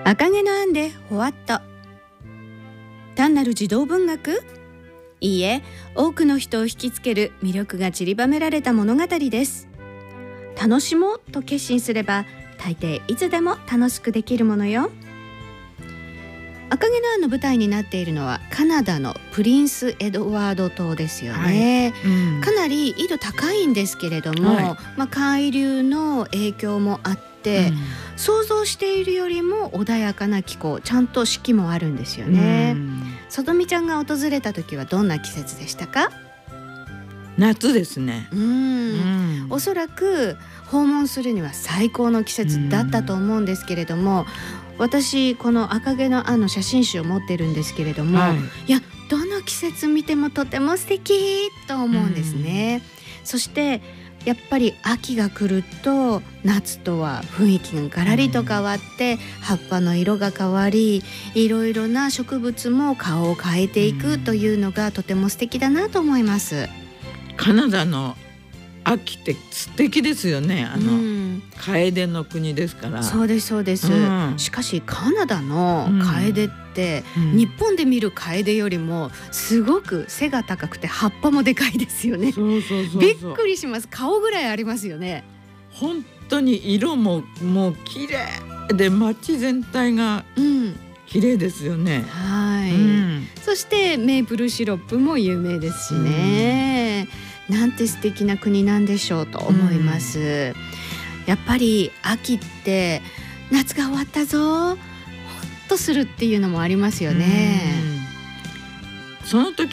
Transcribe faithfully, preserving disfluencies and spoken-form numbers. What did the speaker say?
赤毛のアンでほわっと。単なる児童文学？いいえ、多くの人を引きつける魅力が散りばめられた物語です。楽しもうと決心すれば、大抵いつでも楽しくできるものよ。赤毛のアンの舞台になっているのはカナダのプリンスエドワード島ですよね、はいうん、かなり緯度高いんですけれども、はいまあ、海流の影響もあって、うん、想像しているよりも穏やかな気候、ちゃんと四季もあるんですよね、うん、そどみちゃんが訪れた時はどんな季節でしたか？ 夏ですね。 うん、うん、おそらく訪問するには最高の季節だったと思うんですけれども、私この赤毛のアンの写真集を持ってるんですけれども、はい、いやどの季節見てもとても素敵と思うんですね、うん、そしてやっぱり秋が来ると夏とは雰囲気がガラリと変わって、うん、葉っぱの色が変わり、いろいろな植物も顔を変えていくというのがとても素敵だなと思います。 カナダの秋って素敵ですよね。あの、うん、楓の国ですから。 そうですそうです、うん、しかしカナダの楓って、うん、日本で見る楓よりもすごく背が高くて葉っぱもでかいですよね。 そうそうそうそう、 びっくりします。顔ぐらいありますよね。 本当に色ももう綺麗で、街全体が綺麗ですよね、うん、 はい、うん、そしてメープルシロップも有名ですしね、うん、なんて素敵な国なんでしょうと思います、うん、やっぱり秋って夏が終わったぞほっとするっていうのもありますよね、 うん、その時